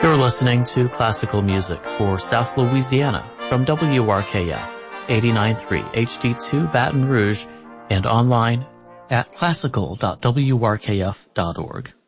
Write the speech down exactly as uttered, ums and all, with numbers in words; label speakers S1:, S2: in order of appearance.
S1: You're listening to classical music for South Louisiana from W R K F eighty-nine point three H D two Baton Rouge and online at classical dot w r k f dot org.